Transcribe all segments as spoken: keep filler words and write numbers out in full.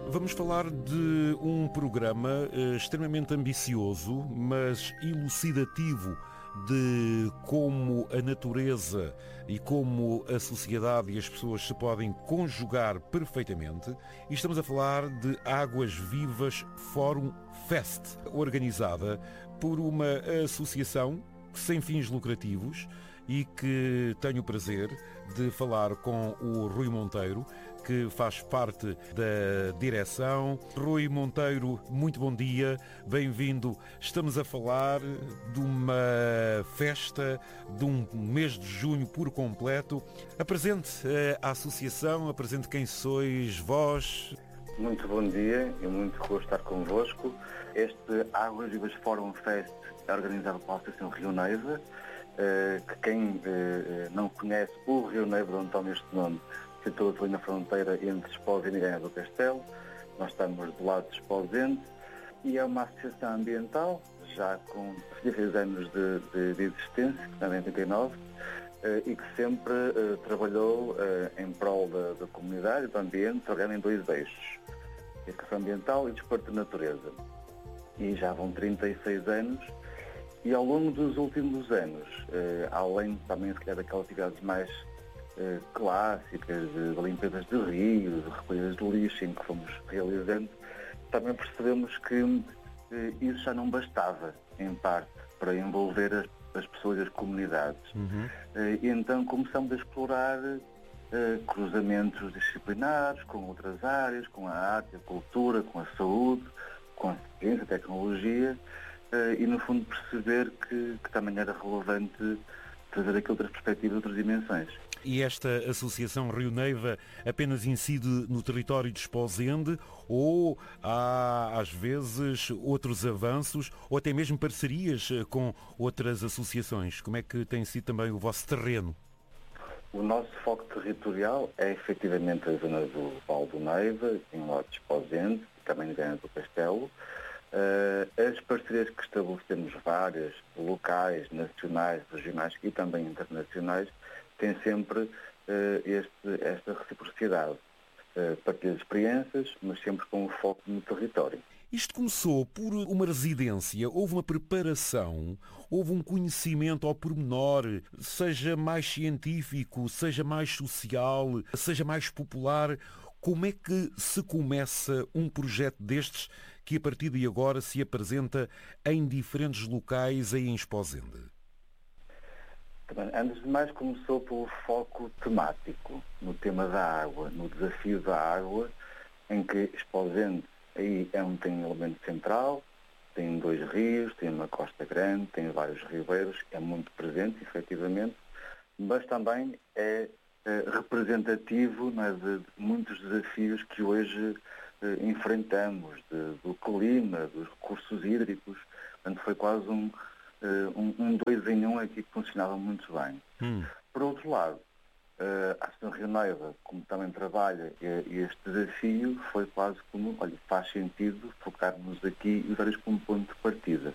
Vamos falar de um programa eh, extremamente ambicioso, mas elucidativo de como a natureza e como a sociedade e as pessoas se podem conjugar perfeitamente. E estamos a falar de Águas Vivas Fórum Fest, organizada por uma associação sem fins lucrativos e que tenho o prazer de falar com o Rui Monteiro, que faz parte da direção. Rui Monteiro, muito bom dia, bem-vindo. Estamos a falar de uma festa, de um mês de junho por completo. Apresente a associação, apresente quem sois vós. Muito bom dia e muito gosto de estar convosco. Este Águas Vivas Fórum Fest é organizado pela Associação Rio Neiva, que quem não conhece o Rio Neiva, onde toma este nome, situado ali na fronteira entre Esposende e Gaia do Castelo. Nós estamos do lado de Esposende e é uma associação ambiental, já com dezesseis anos de, de, de existência, em oitenta e nove, e que sempre uh, trabalhou uh, em prol da, da comunidade e do ambiente, trabalhando em dois eixos: educação ambiental e desporto de natureza. E já vão trinta e seis anos, e ao longo dos últimos anos, uh, além também se calhar daquelas atividades mais uh, clássicas, de, de limpezas de rios, de recolhidas de lixo, em que fomos realizando, também percebemos que uh, isso já não bastava, em parte, para envolver as as pessoas e as comunidades. Uhum. E então começamos a explorar uh, cruzamentos disciplinares com outras áreas, com a arte, a cultura, com a saúde, com a ciência, a tecnologia, uh, e no fundo perceber que, que também era relevante trazer aqui outras perspectivas, outras dimensões. E esta associação Rio Neiva apenas incide no território de Esposende ou há às vezes outros avanços ou até mesmo parcerias com outras associações? Como é que tem sido também o vosso terreno? O nosso foco territorial é efetivamente a zona do Val do Neiva, em lado de Esposende, também em Gaia do Castelo. As parcerias que estabelecemos, várias, locais, nacionais, regionais e também internacionais, tem sempre uh, este, esta reciprocidade, uh, partilha de experiências, mas sempre com o foco no território. Isto começou por uma residência, houve uma preparação, houve um conhecimento ao pormenor, seja mais científico, seja mais social, seja mais popular. Como é que se começa um projeto destes que a partir de agora se apresenta em diferentes locais aí em Esposende? Antes de mais, começou pelo foco temático, no tema da água, no desafio da água, em que Esposende aí é um, tem um elemento central, tem dois rios, tem uma costa grande, tem vários ribeiros, é muito presente, efetivamente, mas também é, é representativo, não é, de, de muitos desafios que hoje é, enfrentamos, de, do clima, dos recursos hídricos. Portanto, foi quase um Um, um dois em um aqui que funcionava muito bem. Hum. Por outro lado, uh, a Associação Rio Neiva, como também trabalha e, este desafio, foi quase como, olha, faz sentido focarmos aqui e usar isto como ponto de partida,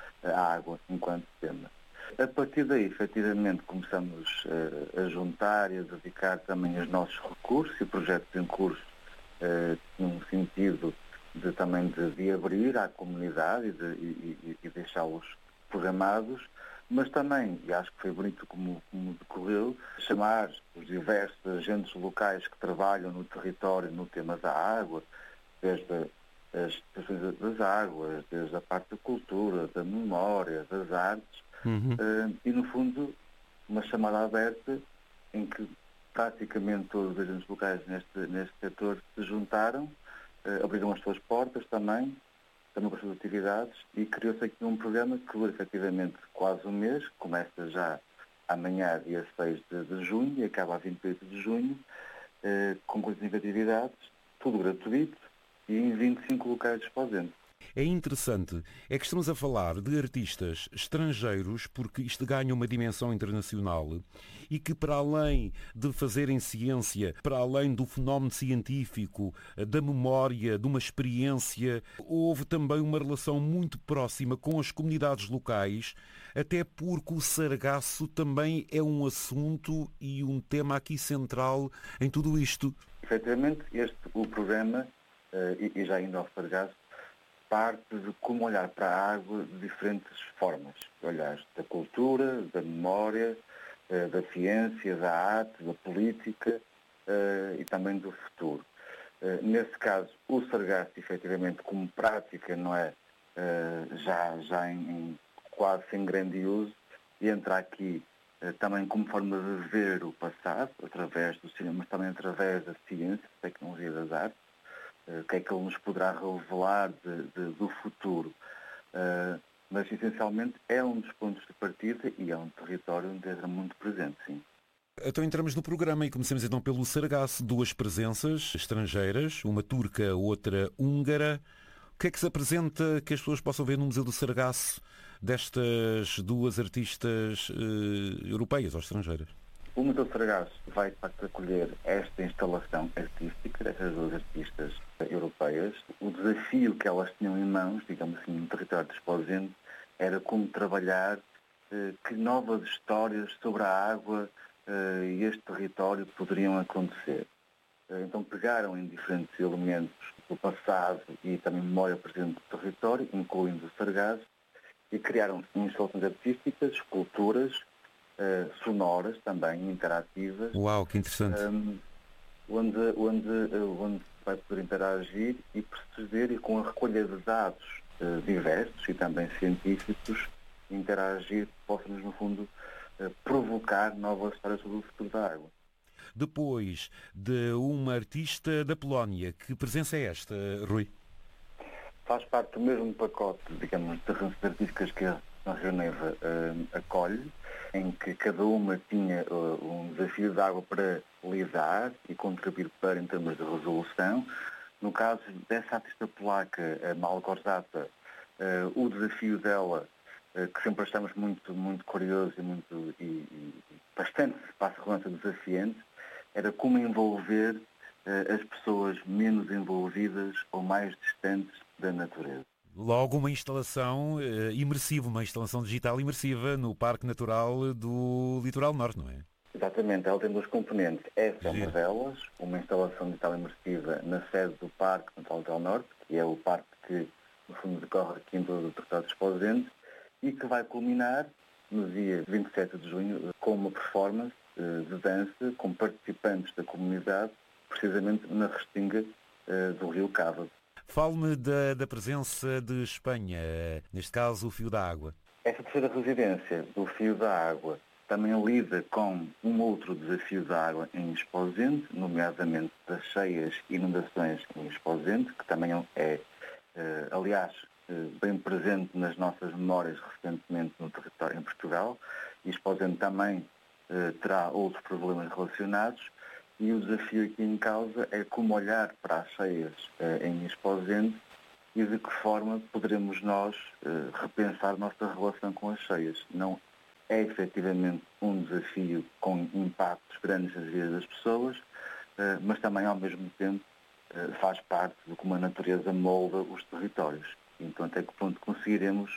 a água enquanto tema. A partir daí, efetivamente, começamos uh, a juntar e a dedicar também os nossos recursos e projetos em curso, uh, num sentido de também de, de abrir à comunidade e, de, e, e deixá-los programados, mas também, e acho que foi bonito como, como decorreu, chamar os diversos agentes locais que trabalham no território no tema da água, desde as questões das águas, desde a parte da cultura, da memória, das artes, uhum. uh, e no fundo uma chamada aberta em que praticamente todos os agentes locais neste, neste setor se juntaram, uh, abriram as suas portas também, também com as suas atividades, e criou-se aqui um programa que dura efetivamente quase um mês, começa já amanhã, dia seis de, de junho, e acaba a vinte e oito de junho, eh, com coisas de atividades, tudo gratuito, e em vinte e cinco locais de Esposende. É interessante, é que estamos a falar de artistas estrangeiros, porque isto ganha uma dimensão internacional e que, para além de fazerem ciência, para além do fenómeno científico, da memória, de uma experiência, houve também uma relação muito próxima com as comunidades locais, até porque o sargaço também é um assunto e um tema aqui central em tudo isto. Efetivamente, este, o programa e, e já indo ao Sargasso, parte de como olhar para a água de diferentes formas. Olhar da cultura, da memória, da ciência, da arte, da política e também do futuro. Nesse caso, o Sargasso, efetivamente, como prática, não é, já, já em, em quase sem grande uso, e entra aqui também como forma de ver o passado, através do cinema, mas também através da ciência, da tecnologia das artes, o que é que ele nos poderá revelar de, de, do futuro. Uh, mas, essencialmente, é um dos pontos de partida e é um território onde é muito presente, sim. Então entramos no programa e começamos então pelo Sargasso. Duas presenças estrangeiras, uma turca, outra húngara. O que é que se apresenta que as pessoas possam ver no Museu do Sargasso destas duas artistas uh, europeias ou estrangeiras? O Museu do Sargasso vai, de facto, acolher esta instalação artística destas duas artistas europeias. O desafio que elas tinham em mãos, digamos assim, no território desposente, era como trabalhar eh, que novas histórias sobre a água eh, e este território poderiam acontecer. Eh, então pegaram em diferentes elementos do passado e também memória presente do território, incluindo o Sargasso, e criaram instalações artísticas, esculturas, Uh, sonoras também, interativas. Uau, que interessante. Um, onde, onde, uh, onde vai poder interagir e perceber, e com a recolha de dados uh, diversos e também científicos, interagir, possa-nos, no fundo, uh, provocar novas histórias sobre o futuro da água. Depois de uma artista da Polónia, que presença é esta, Rui? Faz parte do mesmo pacote, digamos, de referências artísticas que a Geneva uh, acolhe, em que cada uma tinha uh, um desafio de água para lidar e contribuir para, em termos de resolução. No caso dessa artista polaca, a Malgorzata, uh, o desafio dela, uh, que sempre achamos muito, muito curioso e, muito, e, e bastante, passa a redundância, desafiante, era como envolver uh, as pessoas menos envolvidas ou mais distantes da natureza. Logo uma instalação uh, imersiva, uma instalação digital imersiva no Parque Natural do Litoral Norte, não é? Exatamente, ela tem duas componentes. Essa é uma delas, uma instalação digital imersiva na sede do Parque Natural do Litoral Norte, que é o parque que, no fundo, decorre aqui em todo o território desposente, e que vai culminar no dia vinte e sete de junho com uma performance uh, de dança com participantes da comunidade, precisamente na restinga uh, do Rio Cava. Fale-me da, da presença de Espanha, neste caso o Fio da Água. Essa terceira residência do Fio da Água também lida com um outro desafio da água em Esposende, nomeadamente das cheias e inundações em Esposende, que também é, eh, aliás, eh, bem presente nas nossas memórias recentemente no território em Portugal, e Esposende também eh, terá outros problemas relacionados, e o desafio aqui em causa é como olhar para as cheias eh, em Esposende e de que forma poderemos nós eh, repensar a nossa relação com as cheias. Não é efetivamente um desafio com impactos grandes nas vidas das pessoas, eh, mas também ao mesmo tempo eh, faz parte de como a natureza molda os territórios. Então até que ponto conseguiremos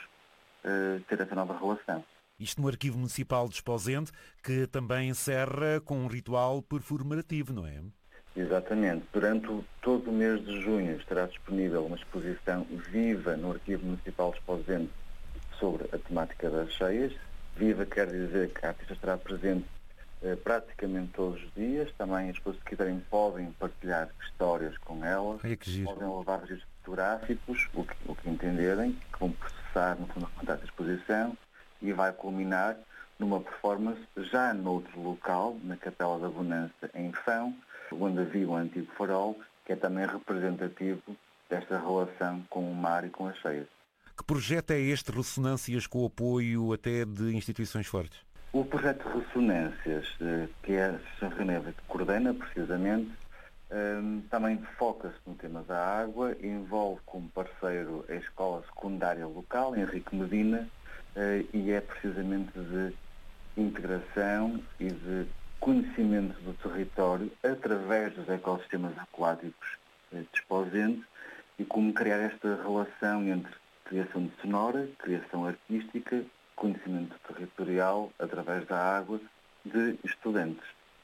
eh, ter essa nova relação. Isto no Arquivo Municipal de Esposende, que também encerra com um ritual performativo, não é? Exatamente. Durante o, todo o mês de junho estará disponível uma exposição viva no Arquivo Municipal de Esposende sobre a temática das cheias. Viva quer dizer que a artista estará presente eh, praticamente todos os dias. Também as pessoas que quiserem podem partilhar histórias com ela. Ai, que giro. Podem levar registros fotográficos, o que, o que entenderem, que vão processar no fundo a exposição, e vai culminar numa performance já noutro local, na Capela da Bonança, em Fão, onde havia um antigo farol, que é também representativo desta relação com o mar e com as cheias. Que projeto é este, Ressonâncias, com o apoio até de instituições fortes? O projeto Ressonâncias, que é a Associação Geneva que coordena precisamente, também foca-se no tema da água, envolve como parceiro a Escola Secundária Local, Henrique Medina, e é precisamente de integração e de conhecimento do território através dos ecossistemas aquáticos desposentes e como criar esta relação entre criação de sonora, criação artística, conhecimento territorial através da água de estudantes.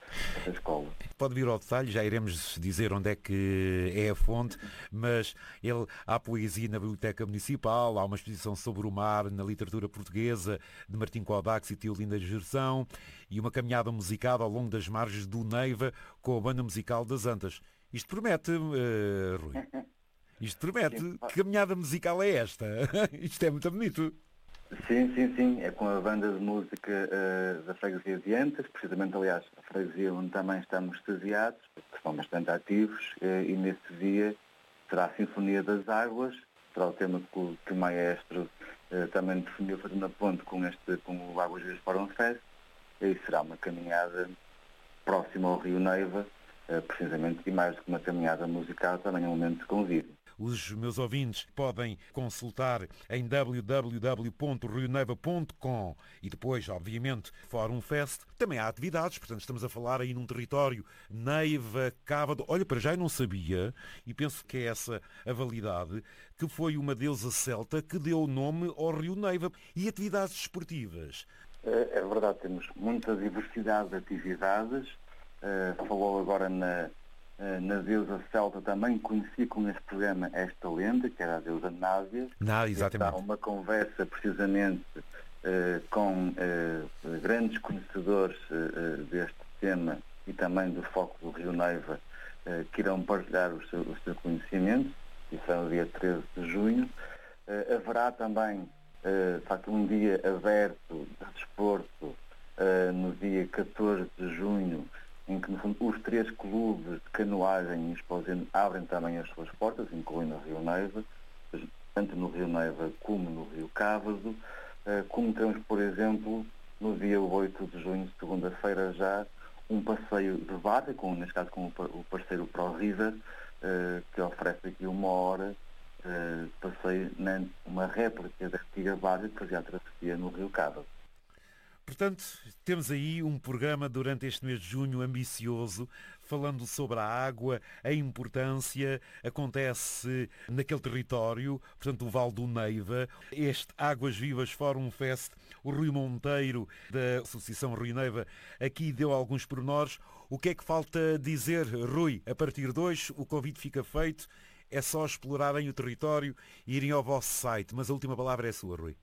essa escola. Pode vir ao detalhe, já iremos dizer onde é que é a fonte, mas ele, há poesia na Biblioteca Municipal, há uma exposição sobre o mar na literatura portuguesa de Martim Kodax e Teolinda Gersão e uma caminhada musical ao longo das margens do Neiva com a banda musical das Antas. Isto promete, uh, Rui. Isto promete. Que caminhada musical é esta? Isto é muito bonito. Sim, sim, sim. É com a banda de música uh, da Freguesia de Antas, precisamente, aliás, a freguesia onde também estamos extasiados, que são bastante ativos, uh, e nesse dia será a Sinfonia das Águas, será o tema que o, que o maestro uh, também definiu fazendo a ponte com, este, com o Águas Vivas Forum Fest, e será uma caminhada próxima ao Rio Neiva, uh, precisamente, e mais do que uma caminhada musical, também é um momento de convívio. Os meus ouvintes podem consultar em w w w ponto rio neiva ponto com e depois, obviamente, Forum Fest. Também há atividades, portanto estamos a falar aí num território Neiva, Cávado. Olha, para já eu não sabia, e penso que é essa a validade, que foi uma deusa celta que deu o nome ao Rio Neiva. E atividades desportivas? É, é verdade, temos muita diversidade de atividades. Uh, falou agora na... na deusa celta, também conheci com este programa esta lenda, que era a deusa Nádia. Nádia, exatamente. Está uma conversa precisamente uh, com uh, grandes conhecedores uh, deste tema e também do foco do Rio Neiva, uh, que irão partilhar o seu, o seu conhecimento. Isso é no dia treze de junho. Uh, haverá também uh, de facto, um dia aberto de desporto uh, no dia catorze de junho, em que, no fundo, os três clubes de canoagem e esposeno abrem também as suas portas, incluindo o Rio Neiva, tanto no Rio Neiva como no Rio Cávado, como temos, por exemplo, no dia oito de junho, segunda-feira já, um passeio de barca, com, neste caso com o parceiro Pro River, que oferece aqui uma hora de passeio, uma réplica da antiga barca que fazia a travessia no Rio Cávado. Portanto, temos aí um programa durante este mês de junho ambicioso, falando sobre a água, a importância, acontece naquele território, portanto o Vale do Neiva, este Águas Vivas Forum Fest, o Rui Monteiro da Associação Rio Neiva aqui deu alguns pormenores. O que é que falta dizer, Rui? A partir de hoje o convite fica feito, é só explorarem o território e irem ao vosso site, mas a última palavra é sua, Rui.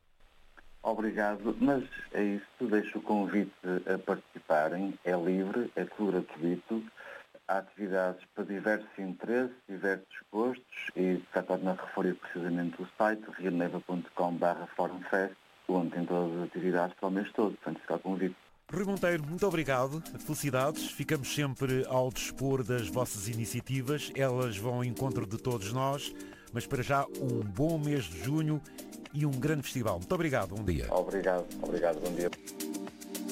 Obrigado, mas é isso, deixo o convite a participarem, é livre, é tudo gratuito, há atividades para diversos interesses, diversos gostos e já torna a referir precisamente o site rio neiva ponto com barra forum fest, onde tem todas as atividades para o mês todo, portanto fica o convite. Rui Monteiro, muito obrigado, felicidades, ficamos sempre ao dispor das vossas iniciativas, elas vão ao encontro de todos nós, mas para já um bom mês de junho e um grande festival. Muito obrigado, bom dia. Obrigado, obrigado, bom dia.